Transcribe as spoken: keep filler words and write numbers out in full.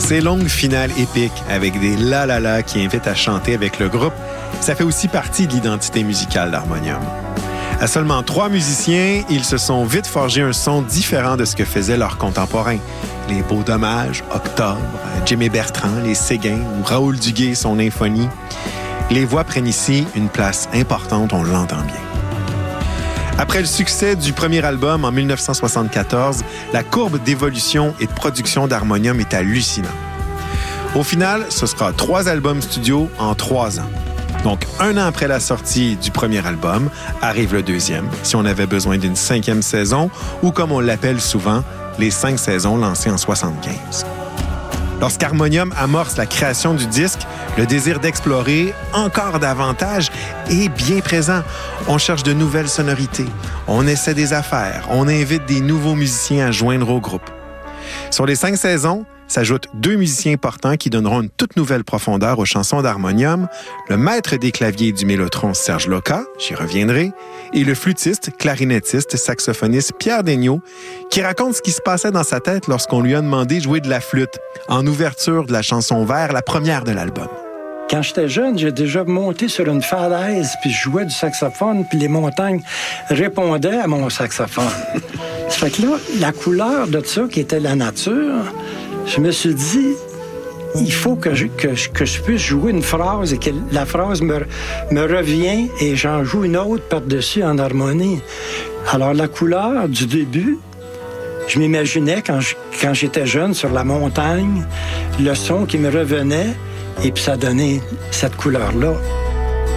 Ces longues finales épiques avec des la-la-la qui invitent à chanter avec le groupe, ça fait aussi partie de l'identité musicale d'Harmonium. À seulement trois musiciens, ils se sont vite forgés un son différent de ce que faisaient leurs contemporains. Les Beaux Dommages, Octobre, Jimmy Bertrand, les Séguins ou Raoul Duguay, son Nymphonie. Les voix prennent ici une place importante, on l'entend bien. Après le succès du premier album en dix-neuf cent soixante-quatorze, la courbe d'évolution et de production d'Harmonium est hallucinante. Au final, ce sera trois albums studio en trois ans. Donc, un an après la sortie du premier album, arrive le deuxième, si on avait besoin d'une cinquième saison, ou comme on l'appelle souvent, les cinq saisons lancées en soixante-quinze. Lorsqu'Harmonium amorce la création du disque, le désir d'explorer encore davantage est bien présent. On cherche de nouvelles sonorités, on essaie des affaires, on invite des nouveaux musiciens à joindre au groupe. Sur les cinq saisons, s'ajoutent deux musiciens importants qui donneront une toute nouvelle profondeur aux chansons d'Harmonium, le maître des claviers du mélotron Serge Loca, j'y reviendrai, et le flûtiste, clarinettiste, saxophoniste Pierre Daigneault, qui raconte ce qui se passait dans sa tête lorsqu'on lui a demandé de jouer de la flûte en ouverture de la chanson Vert, la première de l'album. Quand j'étais jeune, j'ai déjà monté sur une falaise, puis je jouais du saxophone, puis les montagnes répondaient à mon saxophone. Ça fait que là, la couleur de ça, qui était la nature, je me suis dit, il faut que je, que, je, que je puisse jouer une phrase et que la phrase me, me revient et j'en joue une autre par-dessus en harmonie. Alors, la couleur du début, je m'imaginais quand, je, quand j'étais jeune sur la montagne, le son qui me revenait et puis ça donnait cette couleur-là.